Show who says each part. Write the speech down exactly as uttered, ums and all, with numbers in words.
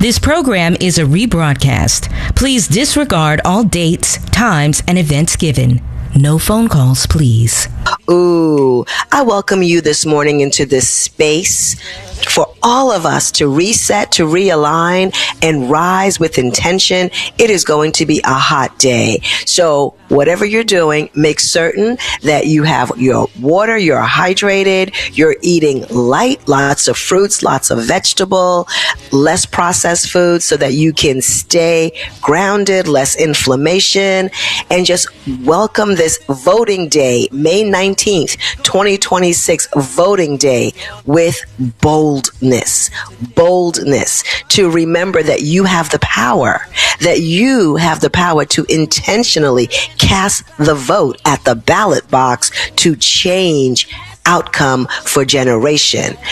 Speaker 1: This program is a rebroadcast. Please disregard all dates, times, and events given. No phone calls, please.
Speaker 2: Ooh, I welcome you this morning into this space for all of us to reset, to realign, and rise with intention. It is going to be a hot day. So whatever you're doing, make certain that you have your water, you're hydrated, you're eating light, lots of fruits, lots of vegetable, less processed food so that you can stay grounded, less inflammation, and just welcome this voting day, May nineteenth, twenty twenty-six voting day with boldness, boldness to remember that you have the power, that you have the power to intentionally cast the vote at the ballot box to change outcome for generation.